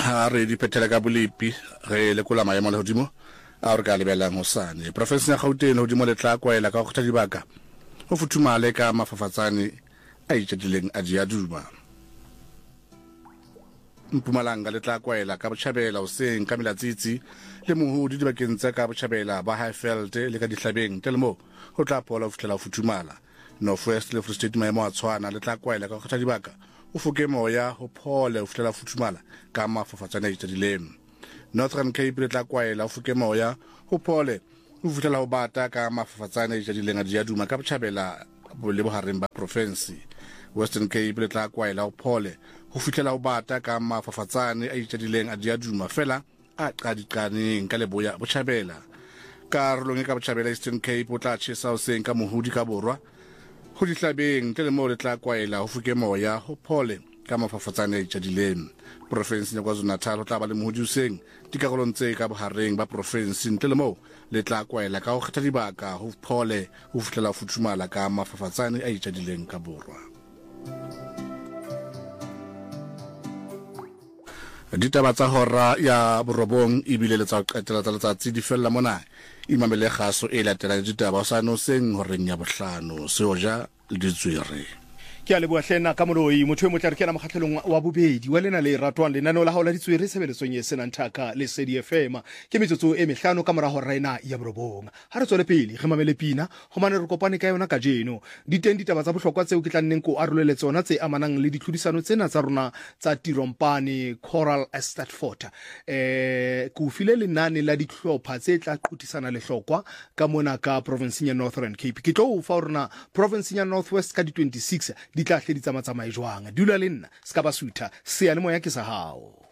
ha re di phethela ka bolipi re lekola maemo le hodimo a re ka lebelang hosane professor ya Gauteng hodimo le tla kwaela ka go kgotha dibaka go futhumale ka mafafatsane a itšedileng a diaduma Mpumalanga le tla kwaela ka botšhabela o seng ka melatsitsi le mohudi dibakeng tsa ka botšhabela ba Highveld le ka dihlabeng telemo go tla pola o fitlela futhumala Northwest le Free State maemo a tshwana le tla kwaela ka go kgotha dibaka o foke moya ho phole o fitlela futhumala ka mafafatsane a itšedileng Northern Cape le tla kwaela o foke moya ho phole o fitlela ho bata ka mafafatsane a itšedileng a diaduma ka botšhabela le bohareng ba province Western Cape le tla kwaela o phole ho fitlela ho bata ka mafafatsane a itšedileng a diaduma fela a qadiqaneng ka leboya botšhabela karolong ka botšhabela Eastern Cape o tla tšhesa o seng ka mohudi ka borwa go dihlabeng telemo le tla kwaela ho foke moya ho phole ka mafafatsane a itšedileng province ya KwaZulu-Natal o tla ba le mohudi o seng dikarolong tse ka bohareng ba province telemo le tla kwaela ka go kgetha dibaka ho phole ho fitlela futhumala ka mafafatsane a itšedileng ka borwa ditaba tsa hora ya borobong ibile le tsa qetela tsa letsatsi di fella mona imamele kgaso e latela ditaba sa no seng horeng ya bohlano seoja le ditswere ke a leboa hlena ka moloi motho e motla re kena makgatlhelong wa bobedi wa lena le ratwang lenaneo la haola ditswere sebeletsong ye senang thaka le Sedi FM ke metsotso e mehlano ka mora hora ena ya borobong ha re tswele pele re mamele pina ho mane re kopane ka yona ka jeno diteng ditaba tsa bohlokwa tseo ke tla nneng ko arolele tsona tse amanang le ditlhodisano tsena tsa rona tsa tirompane Coral Statford ku file lenane la dihlopha tse tla qotisana le hlokwa ka mona ka province ya Northern Cape ke tlo fa rona province ya Northwest ka di 26 di tla hleditsa matsamai jwang dula le nna ska ba sutha se ya le moya ke sa hao